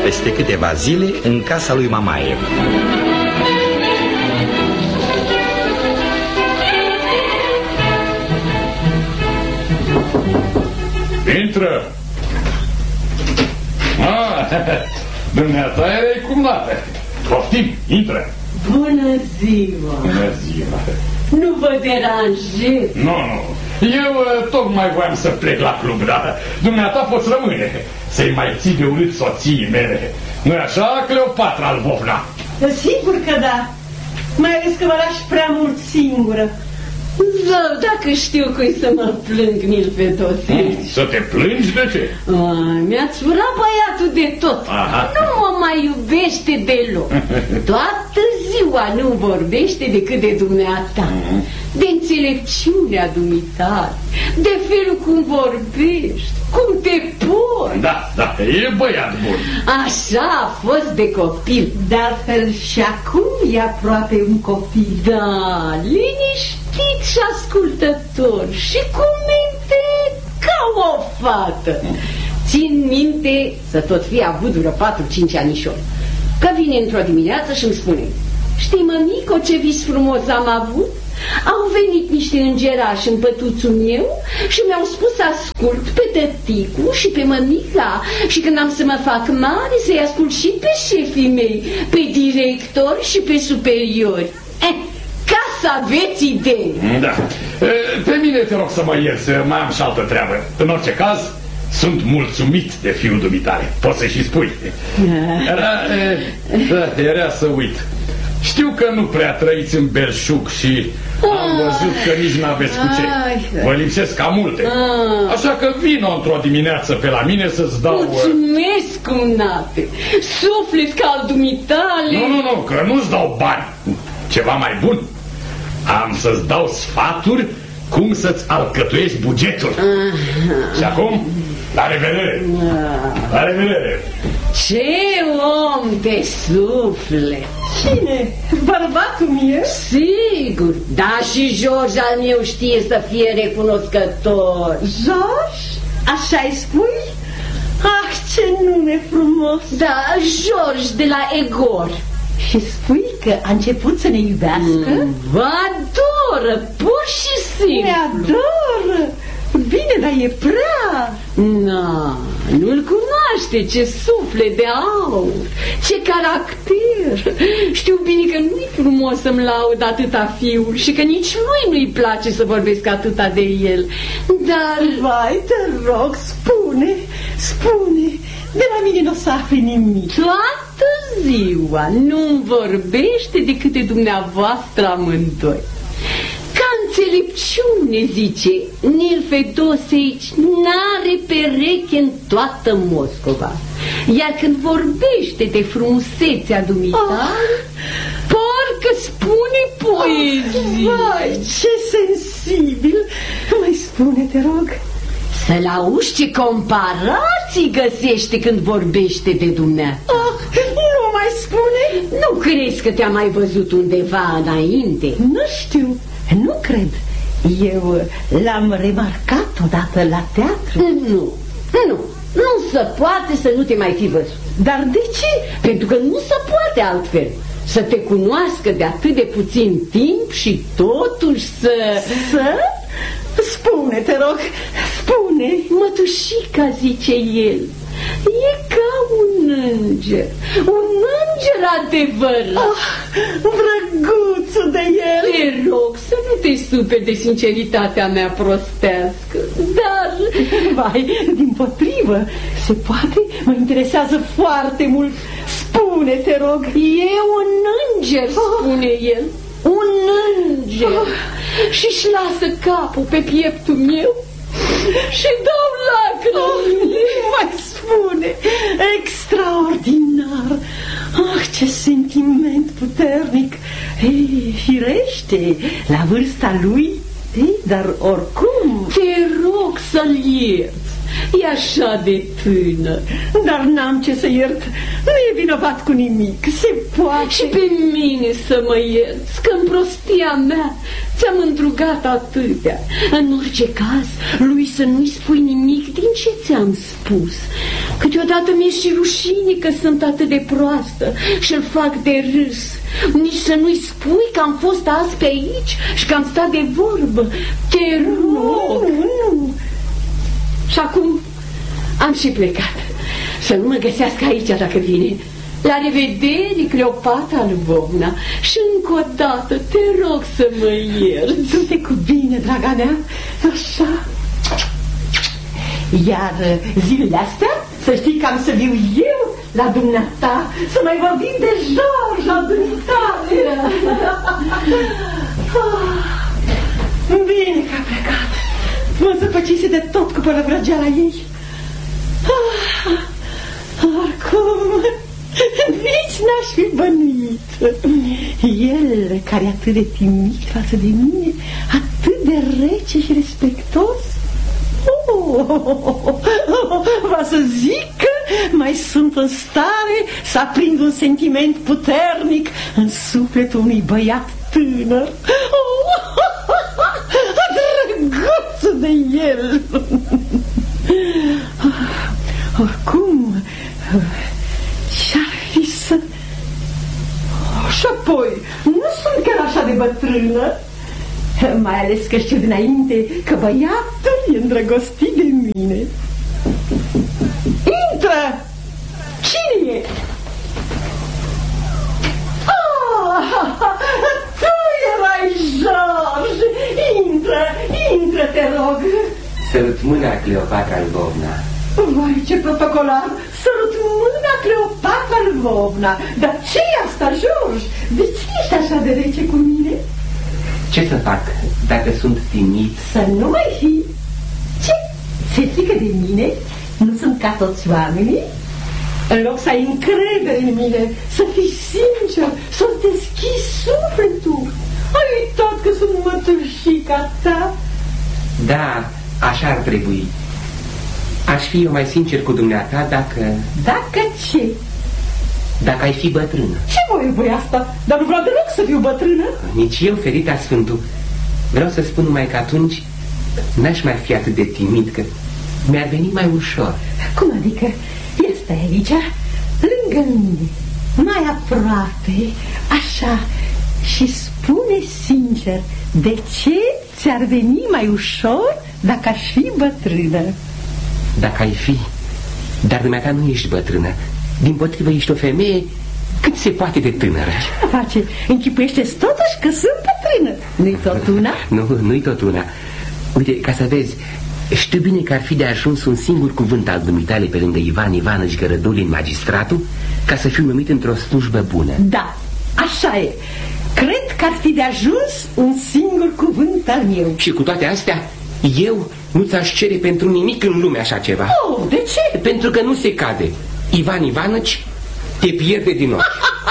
peste câteva zile în casa lui Mamaev. Intră! Dumneata erai cumnată. Poftim, intră! Bună ziua! Bună ziua! Nu vă deranjez? Nu. Eu tocmai voiam să plec la club, dar dumneata poți rămâne. Să-i mai ții de urât soției mele. Nu-i așa, Cleopatra Lvovna? Sigur că da. Mai ales că vă lași prea mult singură. Zău, dacă știu cui să mă plâng, Nil Fedosei. Să te plângi de ce? Mi-ați furat băiatul de tot. Aha. Nu mă mai iubește deloc. Toată ziua nu vorbește decât de dumneata. De înțelepciunea dumitale, de felul cum vorbești, cum te porți. Da, e băiat bun. Așa a fost de copil. De altfel și acum e aproape un copil. Da, liniștit și ascultător și cu minte ca o fată. Țin minte să tot fi avut vreo 4-5 anișori, că vine într-o dimineață și îmi spune: știi, mămico, ce vis frumos am avut? Au venit niște îngerași în pătuțul meu și mi-au spus să ascult pe tăticu și pe mămica și când am să mă fac mare să-i ascult și pe șefii mei, pe directori și pe superiori. Ca să aveți idei. Da. Pe mine te rog să mă ierți, mai am și altă treabă. În orice caz, sunt mulțumit de fiul dumitale. Poți să și spui. Era să uit. Știu că nu prea trăiți în belșug și am văzut că nici n-aveți cu ce. Vă lipsesc ca multe. Așa că vino într-o dimineață pe la mine să-ți dau... Mulțumesc, cumnate. Suflet ca al dumitale. Nu, că nu-ți dau bani. Ceva mai bun. Am să-ți dau sfaturi cum să-ți alcătuiești bugetul. Și acum, la revedere. La revedere. Ce om de suflet! Cine? Bărbatul meu? Sigur, da, și George al meu știe să fie recunoscător. George? Așa-i spui? Ah, ce nume frumos! Da, George de la Egor. Și spui că a început să ne iubească? Vă adoră, pur și simplu. Ne adoră! Bine, dar e prea... Nu-l cunoaște, ce suflet de aur, ce caracter. Știu bine că nu-i frumos să-mi laud atâta fiul și că nici lui nu-i place să vorbesc atâta de el. Dar... Vai, te rog, spune, de la mine nu o să afli nimic. Toată ziua nu-mi vorbește decât de dumneavoastră amândoi. Ca înțelepciune, zice, Nil Fedoseici n-are pereche în toată Moscova. Iar când vorbește de frumusețea dumitale, parcă spune poezii. Vai, ce sensibil! Mai spune, te rog. Să-l auzi ce comparații găsește când vorbește de dumneata. Nu mai spune? Nu crezi că te-a mai văzut undeva înainte? Nu știu. Nu cred. Eu l-am remarcat odată la teatru. Nu se poate să nu te mai fi văzut. Dar de ce? Pentru că nu se poate altfel. Să te cunoască de atât de puțin timp și totuși să... Spune, te rog, spune. Mătușica, zice el, e ca un înger adevărat. Vrăguțul de el. Te rog să nu te superi de sinceritatea mea prostească. Dar... Vai, dimpotrivă, se poate? Mă interesează foarte mult. Spune, te rog. E un înger, spune el. Un înger. Și-și lasă capul pe pieptul meu și dau lacrimi. Mai spune. Extraordinar. Ah, ce sentiment puternic. Ei, firește, la vârsta lui. Ei, dar oricum... Te rog să-l ierți. E așa de tânăr. Dar n-am ce să iert. Nu e vinovat cu nimic. Se poate. Și pe mine să mă ierți, că în prostia mea ți-am îndrugat atâtea. În orice caz, lui să nu-i spui nimic din ce ți-am spus. Câteodată mi-e și rușine că sunt atât de proastă și îl fac de râs. Nici să nu-i spui că am fost azi pe aici și că am stat de vorbă. Te rog. Nu. Și acum am și plecat. Să nu mă găsească aici dacă vine. La revedere, Cleopatra Lvovna. Și încă o dată te rog să mă ierți. Du-te cu bine, draga mea. Așa. Iar zilele astea, să știi că am să viu eu la dumneata, să mai vorbim de George la dumneavoastră. Bine că a plecat. Mă zăpăcise de tot cu pălăvrăgeala ei. Oricum, nici n-aș fi bănuit. El, care e atât de timid față de mine, atât de rece și respectos, va să zic că mai sunt în stare să aprind un sentiment puternic în sufletul unui băiat tânăr. Drăguț de el. Oricum, ce-ar fi să... Și apoi, nu sunt chiar așa de bătrână. Mai ales că știu dinainte că băiatul e îndrăgostit de mine. Intră! Cine e? Tu erai George! Intră, te rog! Sărut mâna, Cleopatra Lvovna. Vai, ce protocolar! Sărut mâna, Cleopatra Lvovna. Dar ce-i asta, George? De ce ești așa de rece cu mine? Ce să fac dacă sunt timid? Să nu mai fi. Ce? Ți-e frică de mine? Nu sunt ca toți oamenii? În loc să ai încredere în mine, să fii sincer, să-ți deschizi sufletul. Ai uitat că sunt mătușica ta? Da, așa ar trebui. Aș fi eu mai sincer cu dumneata dacă... Dacă ce? Dacă ai fi bătrână. Ce voi asta? Dar nu vreau deloc să fiu bătrână. Nici eu, ferita Sfântul. Vreau să spun numai că atunci n-aș mai fi atât de timid, că mi-ar veni mai ușor. Cum adică? Ia stai aici, lângă mine, mai aproape, așa, și spune sincer, de ce ți-ar veni mai ușor dacă aș fi bătrână? Dacă ai fi, dar dumneata nu ești bătrână. Dimpotrivă, ești o femeie cât se poate de tânără. Ce face? Închipuiește-ți totuși că sunt bătrână. Nu-i tot una? Nu-i tot una. Uite, ca să vezi, știu bine că ar fi de ajuns un singur cuvânt al dumitale pe lângă Ivan Ivanovici Gărădulin, magistratul, ca să fiu numit într-o slujbă bună. Da, așa e. Cred că ar fi de ajuns un singur cuvânt al meu. Și cu toate astea, eu nu ți-aș cere pentru nimic în lume așa ceva. Oh, de ce? Pentru că nu se cade. Ivan Ivanovici te pierde din ochi.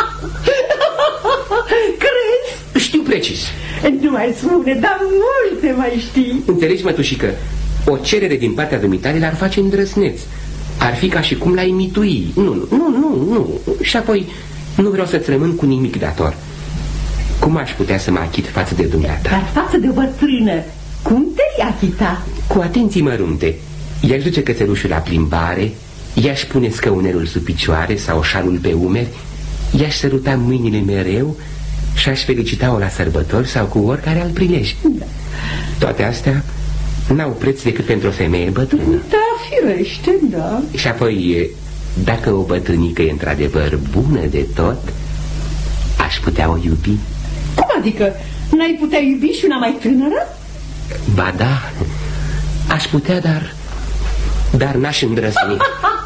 Crezi? Știu precis. Nu mai spune, dar multe mai știi. Înțelegi, mătușică, o cerere din partea dumitale l-ar face îndrăsneț. Ar fi ca și cum l-ai mitui. Nu. Și apoi nu vreau să-ți rămân cu nimic dator. Cum aș putea să mă achit față de dumneata? Dar față de o bătrână, cum te-ai achita? Cu atenții mărunte. I-aș duce cățelușul la plimbare, i-aș pune scăunelul sub picioare sau șalul pe umeri, i-aș săruta mâinile mereu și aș felicita-o la sărbători sau cu oricare alt prilej. Da. Toate astea n-au preț decât pentru o femeie bătrână. Da, firește, da. Și apoi, dacă o bătrânică e într-adevăr bună de tot, aș putea o iubi. Cum adică? N-ai putea iubi și una mai tânără? Ba da, aș putea, dar n-aș îndrăzni.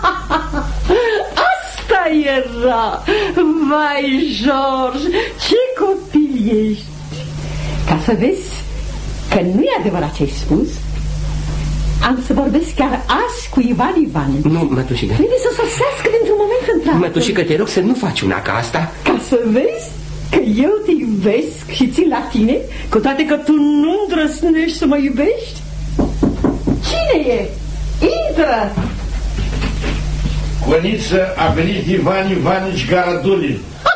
Asta era! Vai, George, ce copil ești! Ca să vezi că nu e adevărat ce ai spus, am să vorbesc chiar azi cu Ivan Ivanovici. Nu, mătușică. Trebuie să sosească dintr-un moment într-altul. Mătușică, te rog să nu faci una ca asta. Ca să vezi că eu te iubesc și țin la tine, cu toate că tu nu îndrăsnești să mă iubești? Cine e? Intră! Intră! Coniță, a venit Ivan Ivanici Garadulin.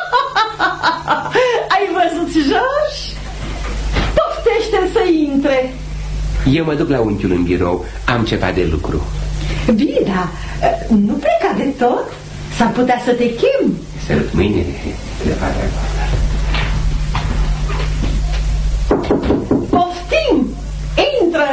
Ai văzut, George? Poftește-l să intre. Eu mă duc la unchiul în birou, am ceva de lucru. Bine, dar nu pleca de tot. S-ar putea să te chem. Sărut mâine. Poftim! Intră!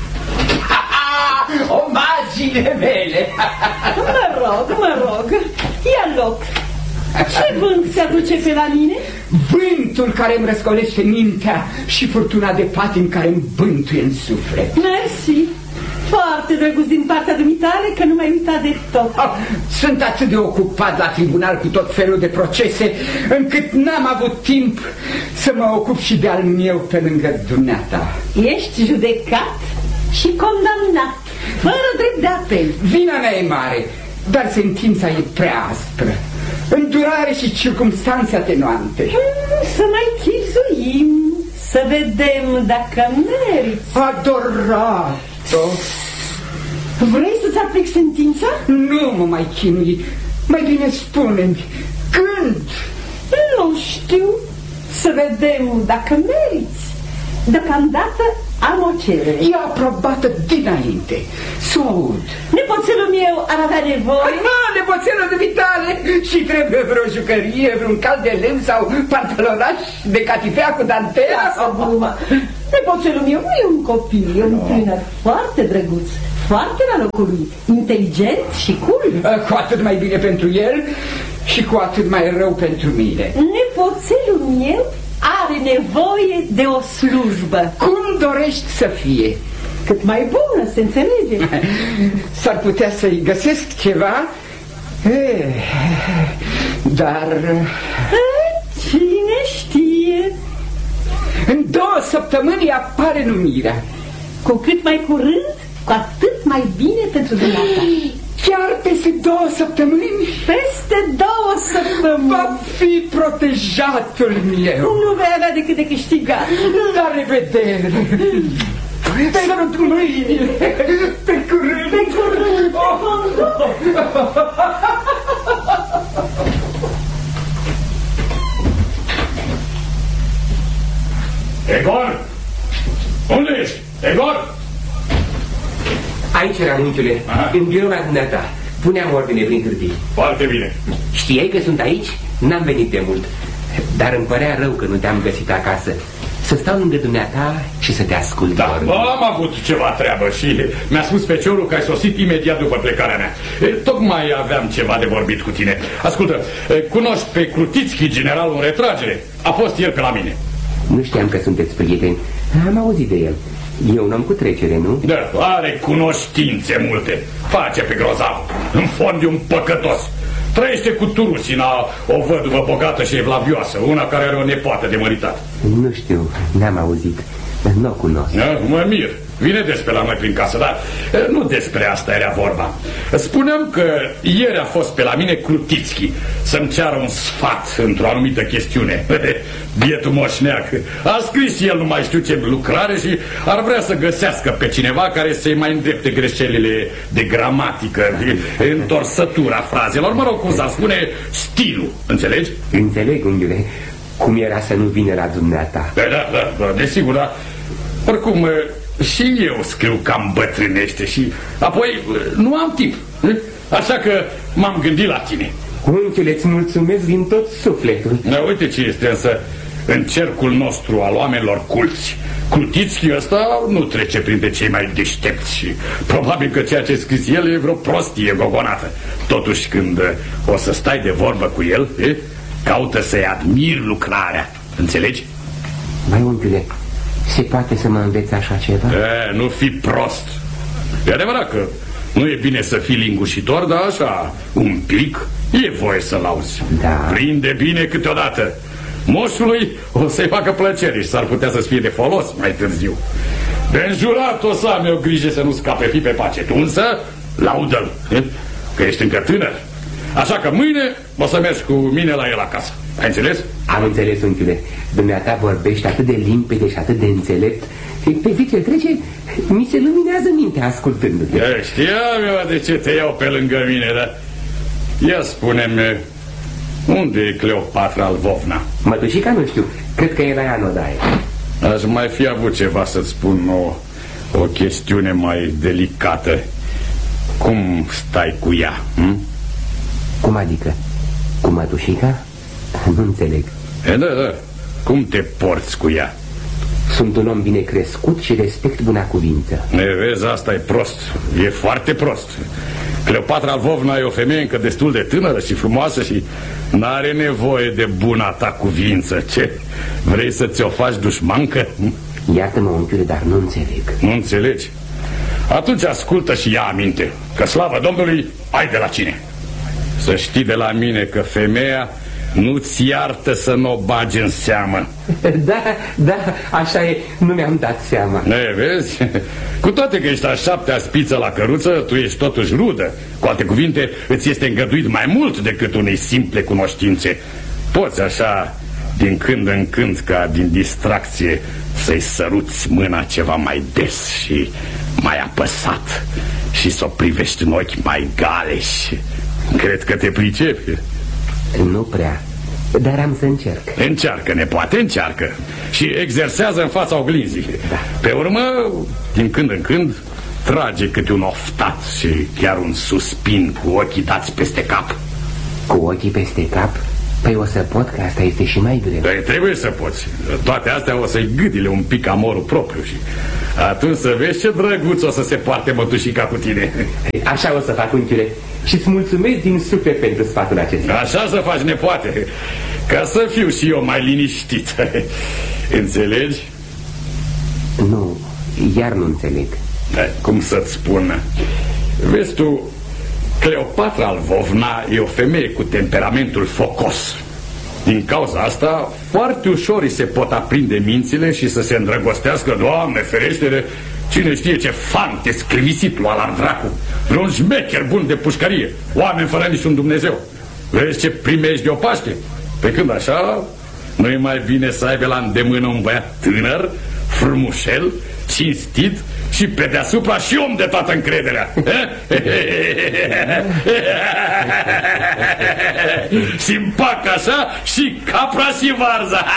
Omagiile mele! Mă rog, ia loc. Ce vânt se aduce pe la mine? Vântul care îmi răscolește mintea și furtuna de patim care îmi bântuie în suflet. Mersi. Foarte drăguț din partea dumitale că nu m-ai uitat de tot. Sunt atât de ocupat la tribunal cu tot felul de procese încât n-am avut timp să mă ocup și de al meu pe lângă dumneata. Ești judecat și condamnat, fără drept de apel. Vina mea e mare, dar sentința e prea aspră. Îndurare și circumstanțe atenuante. Să mai chizuim, să vedem dacă meriți. Adorat-o! Vrei să-ți aplic sentința? Nu mă mai chinui. Mai bine spune-mi, când? Nu știu. Să vedem dacă meriți. Deocamdată am o cerere. E aprobată dinainte. Să o aud. Nepoțelul meu ar avea nevoie. Nepoțelul dumitale. Și trebuie vreo jucărie, vreun cal de lemn sau pantalonaș de catifea cu dantela? Nepoțelul meu nu e un copil, e un tânăr foarte drăguț, foarte la locul lui, inteligent și cool. Cu atât mai bine pentru el și cu atât mai rău pentru mine. Nepoțelul meu are nevoie de o slujbă. Cum dorești să fie? Cât mai bună, se înțelege. S-ar putea să-i găsesc ceva, dar... Cine știe? În 2 săptămâni apare numirea. Cu cât mai curând, cu atât mai bine pentru dumneata. Chiar peste 2 săptămâni? Peste 2 săptămâni. Va fi protejatul meu. Nu vei avea decât de câștigat. La revedere. Pe mâine. Pe curând. Pe curând. Egor! Unde ești? Egor! Aici eram, unchiule, în birou la dumneata. Puneam ordine prin hârtii. Foarte bine. Știai că sunt aici? N-am venit de mult, dar îmi părea rău că nu te-am găsit acasă. Să stau lângă dumneata și să te ascult. Da, am avut ceva treabă și mi-a spus feciorul că ai sosit imediat după plecarea mea. Tocmai aveam ceva de vorbit cu tine. Ascultă, cunoști pe Krutitski, generalul în retragere? A fost ieri pe la mine. Nu știam că sunteți prieteni. Am auzit de el. E un om cu trecere, nu? Da, are cunoștințe multe. Face pe grozav. În fond e un păcătos. Trăiește cu Turusina, o văduvă bogată și evlavioasă, una care are o nepoată de măritat. Nu știu, n-am auzit. Nu o cunosc. Mă mir. Vine des pe la noi prin casă, dar nu despre asta era vorba. Spuneam că ieri a fost pe la mine Krutitski să-mi ceară un sfat într-o anumită chestiune. Bietul moșneac a scris el nu mai știu ce lucrare și ar vrea să găsească pe cineva care să-i mai îndrepte greșelile de gramatică, de întorsătura frazelor, mă rog, cum s-ar spune, stilul, înțelegi? Înțeleg, unghiule. Cum era să nu vină la dumneata? Da, desigur, dar oricum și eu scriu cam bătrânește și apoi nu am timp. Așa că m-am gândit la tine. Unchiule, îți mulțumesc din tot sufletul. Uite ce este însă în cercul nostru al oamenilor culți. Krutitski ăsta nu trece printre cei mai deștepți și probabil că ceea ce scris el e vreo prostie gogonată. Totuși când o să stai de vorbă cu el, caută să-i admiri lucrarea. Înțelegi? Mai, unchiule, se poate să mă înveți așa ceva? Nu fi prost. E adevărat că nu e bine să fii lingușitor, dar așa, un pic, e voie să-l auzi. Da. Prinde bine câteodată. Moșului o să-i facă plăcere și s-ar putea să-ți fie de folos mai târziu. De înjurat o să am eu grijă să nu scape fi pe pace. Tu însă, laudă-l, că ești încă tânăr. Așa că mâine o să mergi cu mine la el acasă. Ai înțeles? Am înțeles, unchiule. Dumneata vorbește atât de limpede și atât de înțelept. Pe zi ce trece, mi se luminează mintea ascultându-te. Știam eu de ce te iau pe lângă mine, dar... Ia spune-mi, unde e Cleopatra Lvovna? Mătușica nu știu, cred că e la ea în odaie. Aș mai fi avut ceva să-ți spun, o chestiune mai delicată. Cum stai cu ea? Hm? Cum adică? Cu mătușica? Nu înțeleg. Da. Cum te porți cu ea? Sunt un om bine crescut și respect buna cuvință. Vezi, asta e prost. E foarte prost. Cleopatra Lvovna e o femeie încă destul de tânără și frumoasă și n-are nevoie de buna ta cuvință. Ce? Vrei să ți-o faci dușmancă? Iartă-mă, unchiule, dar nu înțeleg. Nu înțelegi? Atunci ascultă și ia aminte că, slavă Domnului, ai de la cine. Să știi de la mine că femeia nu-ți iartă să n-o bagi în seamă. Da, așa e, nu mi-am dat seama. Vezi? Cu toate că ești a 7-a spiță la căruță, tu ești totuși rudă. Cu alte cuvinte, îți este îngăduit mai mult decât unei simple cunoștințe. Poți așa, din când în când, ca din distracție, să-i săruți mâna ceva mai des și mai apăsat și să o privești în ochi mai galeși. Cred că te pricepi. Nu prea, dar am să încerc. Încearcă, nepoate, încearcă. Și exersează în fața oglinzii. Da. Pe urmă, din când în când, trage câte un oftat și chiar un suspin cu ochii dați peste cap. Cu ochii peste cap? Păi o să pot, că asta este și mai greu. Păi trebuie să poți. Toate astea o să-i gâdile un pic amorul propriu și atunci să vezi ce drăguț o să se poarte mătușica cu tine. Așa o să fac, unchiule. Și-ți mulțumesc din suflet pentru sfatul acesta. Așa să faci, nepoate, ca să fiu și eu mai liniștit. Înțelegi? Nu, iar nu înțeleg. Cum să-ți spun? Vezi tu, Cleopatra Lvovna e o femeie cu temperamentul focos. Din cauza asta, foarte ușor îi se pot aprinde mințile și să se îndrăgostească, Doamne ferește, cine știe ce fante scrivisit lui Alar Dracu, un șmecher bun de pușcărie, oameni fără niciun Dumnezeu. Vezi ce primești de o Paște? Pe când așa, nu e mai bine să aibă la îndemână un băiat tânăr, frumușel, cinstit și pe deasupra și om de toată încrederea. Simpac așa și capra și varza.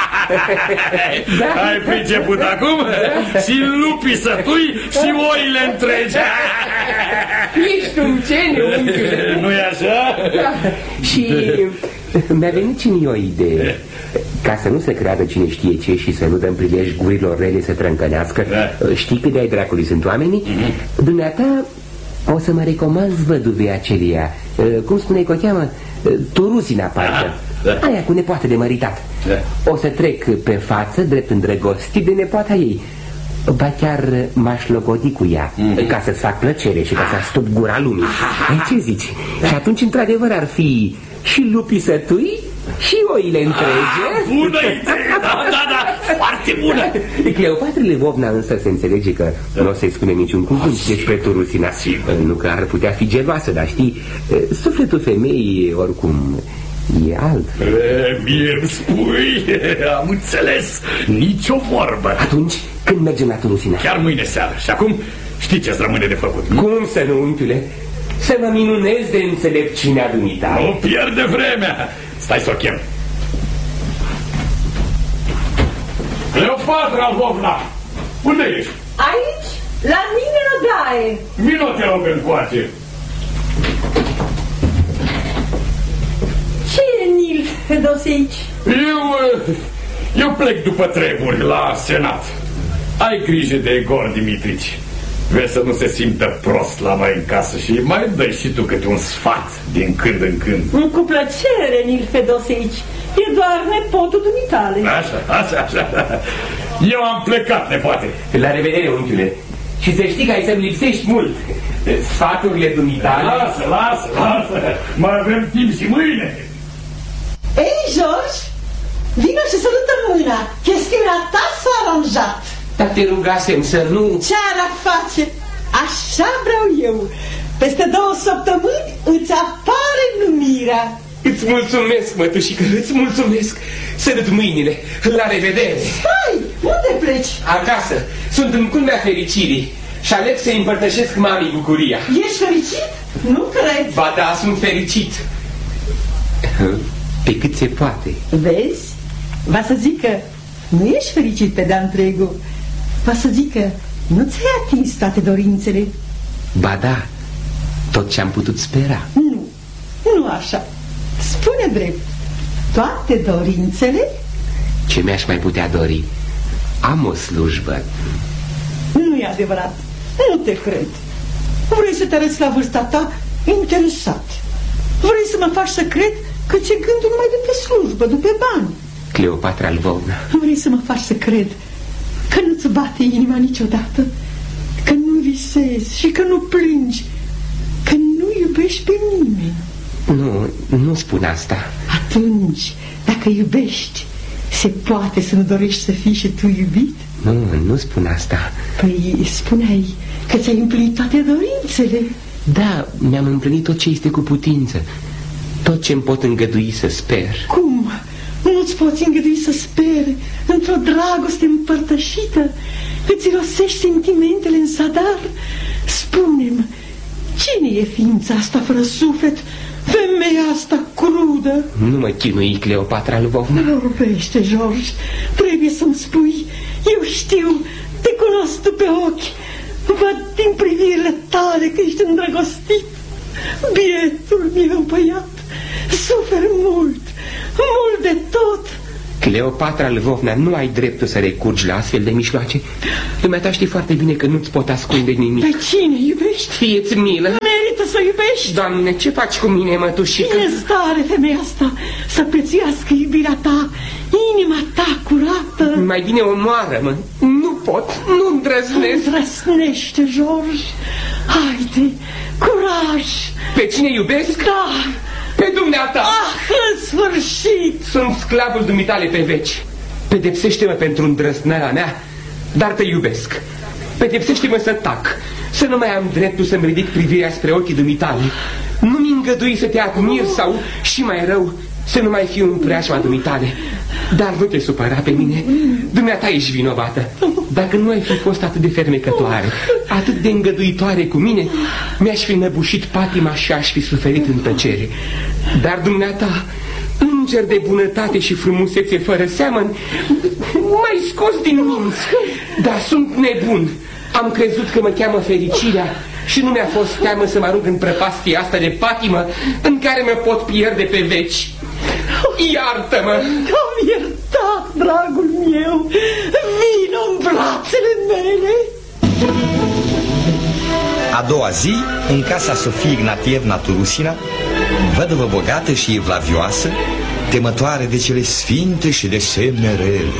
Ai priceput acum? Și lupii sătui și oile întregi. Ești un geniu, unchiule. Nu-i așa? Și mi-a venit și mie o idee. Ca să nu se creadă cine știe ce și să nu dăm prilej gurilor rele să trâncănească. Știi cât de-ai dracului sunt oamenii? Dumneata o să mă recomanzi văduvei aceleia, cum spune că o cheamă, Turusina, parcă. Aia cu nepoată de măritat. O să trec pe față, drept îndrăgostit de nepoata ei. Ba chiar m-aș logodi cu ea, ca să-ți fac plăcere și ca să stup gura lumii. Ce zici? Și atunci, într-adevăr, ar fi și lupii sătui și oile întregi. Bună idee, da, foarte bună. Cleopatra Lvovna însă se înțelege că nu o să-i spune niciun cuvânt despre Turusina. Nu că ar putea fi geloasă, dar știi, sufletul femeii oricum e altfel. Mie îmi spui, am înțeles, nicio vorbă. Atunci, când mergem la Turusina? Chiar mâine seară. Și acum știi ce-ți rămâne de făcut? Cum să nu, unchiule? Să mă minunez de înțelepciunea dumitale. Nu pierde vremea. Stai să o chem. Cleopatra Lvovna, unde ești? Aici, la mine în odaie. Vino, te rog, încoace. Ce e, Nil Fedoseici? Eu plec după treburi la Senat. Ai grijă de Egor Dimitrici. Vezi să nu se simtă prost la noi în casă și mai dai și tu câte un sfat din când în când. Cu plăcere, Nil Fedoseici. E doar nepotul dumitale. Așa. Eu am plecat, nepoate. La revedere, unchiule. Și să știi că ai să-mi lipsești mult. Sfaturile dumitale. Lasă. Mai avem timp și mâine. Ei, George, vină și sărută mâna. Chestiunea ta s-a aranjat. Dar te rugasem să nu... Ce ar face? Așa vreau eu. Peste 2 săptămâni îți apare numirea. Îți mulțumesc, mătușică, îți mulțumesc. Sărut mâinile. La revedere. Stai, unde pleci? Acasă. Sunt în culmea fericirii și aleg să-i împărtășesc mamei bucuria. Ești fericit? Nu cred. Ba da, sunt fericit. Pe cât se poate. Vezi? Va să zic că nu ești fericit pe de-a întregul. Va să zic că nu ți-ai atins toate dorințele. Ba da, tot ce-am putut spera. Nu așa. Spune drept. Toate dorințele? Ce mi-aș mai putea dori? Am o slujbă. Nu e adevărat. Nu te cred. Vrei să te arăți la vârsta ta interesat. Vrei să mă faci să cred că ți-e gândul numai de pe slujbă, de pe bani. Cleopatra Lvovna. Vrei să mă faci să cred că nu-ți bate inima niciodată, că nu visezi și că nu plângi, că nu iubești pe nimeni. Nu spun asta. Atunci, dacă iubești, se poate să nu dorești să fii și tu iubit? Nu spun asta. Păi spuneai că ți-ai împlinit toate dorințele. Da, mi-am împlinit tot ce este cu putință. Tot ce-mi pot îngădui să sper. Cum? Nu-ți poți îngădui să speri într-o dragoste împărtășită? Îți rosești sentimentele în zadar? Spune-mi, cine e ființa asta fără suflet? Femeia asta crudă? Nu mă chinui, Cleopatra Lvovna. Vorbește, George. Trebuie să-mi spui. Eu știu, te cunosc tu pe ochi. Văd din privirile tale că ești îndrăgostit. Bietul meu băiat, suferi mult, mult de tot. Cleopatra Lvovna, nu ai dreptul să recurgi la astfel de mijloace. Dumneata știi foarte bine că nu-ți pot ascunde nimic. Pe cine iubești? Fie-ți milă. Merită să iubești. Doamne, ce faci cu mine, mătușică? E stare femeia asta să prețuiască iubirea ta, inima ta curată. Mai bine omoară-mă. Nu pot, nu îndrăznesc. Îndrăznește, George. Haide, curaj. Pe cine iubesc? Da. Pe dumneata. În sfârșit. Sunt sclavul dumitale pe veci. Pedepsește-mă pentru îndrăznarea mea, dar te iubesc. Pedepsește-mă să tac, să nu mai am dreptul să-mi ridic privirea spre ochii dumitale. Nu-mi îngădui să te admir sau, și mai rău, să nu mai fiu în preajma dumitale. Dar nu te supăra pe mine. Dumneata ești vinovată. Dacă nu ai fi fost atât de fermecătoare, atât de îngăduitoare cu mine, mi-aș fi năbușit patima și aș fi suferit în tăcere. Dar dumneata, înger de bunătate și frumusețe fără seamăn, m-ai scos din minți. Dar sunt nebun. Am crezut că mă cheamă fericirea și nu mi-a fost teamă să mă arunc în prăpastia asta de patimă în care mă pot pierde pe veci. Iartă-mă! Am iertat, dragul meu! Vino în brațele mele! A doua zi, în casa Sofiei Ignatievna Turusina, văduvă bogată și evlavioasă, temătoare de cele sfinte și de semne rele.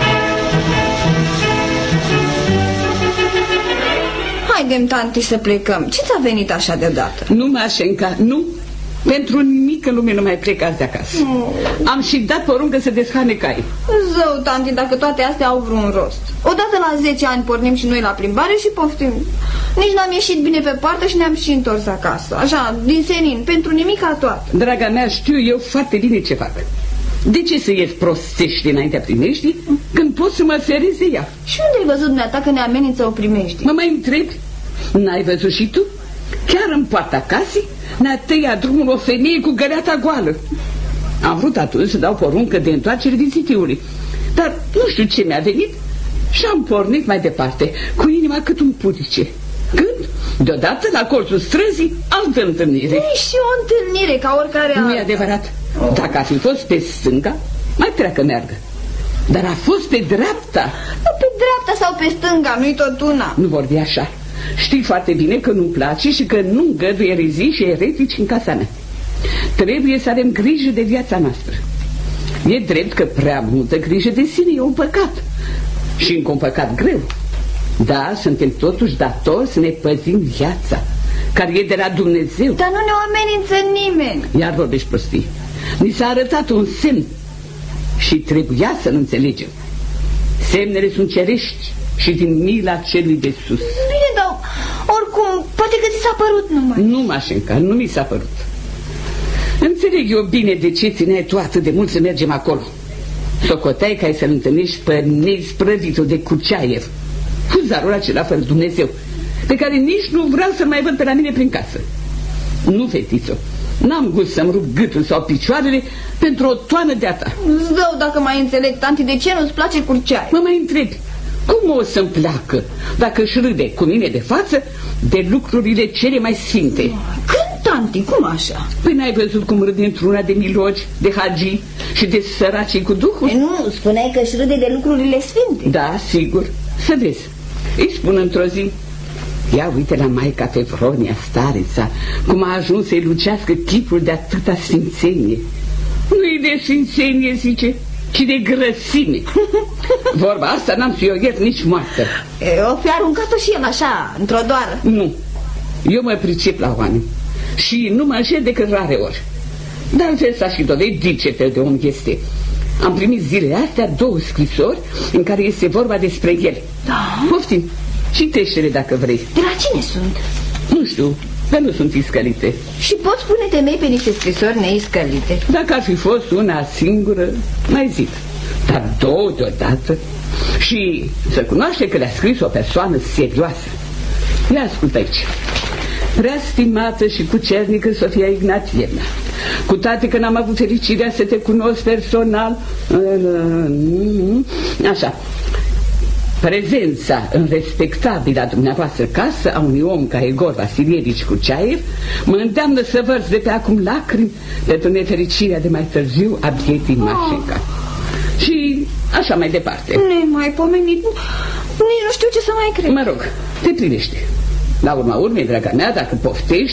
Haidem, tanti, să plecăm. Ce ți-a venit așa deodată? Nu, Mașenca, nu. Pentru nimic în lume nu mai plecați de acasă. Am și dat poruncă să desfane cai. Zău, tanti, dacă toate astea au vreun rost. Odată la 10 ani pornim și noi la plimbare și poftim. Nici n-am ieșit bine pe poartă și ne-am și întors acasă. Așa, din senin, pentru nimica toată. Draga mea, știu eu foarte bine ce fac. De ce să ies prostești înaintea primeștii când poți să mă feriți de ea? Și unde ai văzut dumneata că ne amenință o primești? Mă mai întrebi? N-ai văzut și tu? Chiar în poarta casei ne-a tăiat drumul o femeie cu găleata goală. Am vrut atunci să dau poruncă de întoarcere vizitiului, dar nu știu ce mi-a venit și am pornit mai departe, cu inima cât un purice. Când, deodată, la colțul străzii, altă întâlnire. E și o întâlnire, ca oricare alta. Nu e adevărat. Dacă ar fi fost pe stânga, mai treacă meargă. Dar a fost pe dreapta. Pe dreapta sau pe stânga, nu-i tot una. Nu vorbi așa. Știi foarte bine că nu-mi place și că nu îngăduie erezii și eretici în casa mea. Trebuie să avem grijă de viața noastră. E drept că prea multă grijă de sine e un păcat. Și încă un păcat greu. Da, suntem totuși datori să ne păzim viața, care e de la Dumnezeu. Dar nu ne amenință nimeni. Iar vorbești prostii. Ni s-a arătat un semn și trebuia să-l înțelegem. Semnele sunt cerești și din mila celui de sus. Bine, dar oricum, poate că ți s-a părut numai. Nu, Mașenca, nu mi s-a părut. Înțeleg eu bine de ce țineai tu atât de mult să mergem acolo. Socoteai că ai să-l întâlnești pe neisprăvitul de Cuceaiev, fuzarul acela fără Dumnezeu, pe care nici nu vreau să-l mai văd pe la mine prin casă. Nu, fetițo, n-am gust să-mi rup gâtul sau picioarele pentru o toană de-a ta. Zău, dacă mai înțeleg, tanti, de ce nu-ți place Curceaiev? Mă mai întrebi, cum o să-mi placă dacă își râde cu mine de față de lucrurile cele mai sfinte? Când, tanti, cum așa? Păi n-ai văzut cum râde într-una de milogi, de hagii și de săracii cu duhul? Nu, spuneai că își râde de lucrurile sfinte. Da, sigur, să vezi. Îi spun într-o zi: ia uite la maica Fevronia, stareța, cum a ajuns să-i lucească chipul de atâta sfințenie. Nu-i de sfințenie, zice, ci de grăsime. Vorba asta n-am să o iert nici moartă. O fi aruncat-o și el așa, într-o doară. Nu, eu mă pricep la oameni și nu mă înșel decât rare ori. Dar altfel s-a și dovedit ce fel de om este. Am primit zilele astea 2 scrisori în care este vorba despre el. Da? Poftim, citește-le dacă vrei. De la cine sunt? Nu știu, dar nu sunt iscălite. Și poți pune temei pe niște scrisori neiscălite? Dacă ar fi fost una singură, mai zic, dar 2 deodată. Și să cunoaște că le-a scris o persoană serioasă. Ia ascultă aici. Prea stimată și cucernică Sofia Ignatievna, cu toate că n-am avut fericirea să te cunosc personal, așa, prezența în respectabila dumneavoastră casă a unui om ca Egor Vasilievici Cuceaiev mă îndeamnă să vărs de pe acum lacrimi pentru nefericirea de mai târziu a bietei Mașenca. Și așa mai departe. Nemaipomenit, nici nu știu ce să mai cred. Mă rog, te privește. La urma urmei, draga mea, dacă poftești,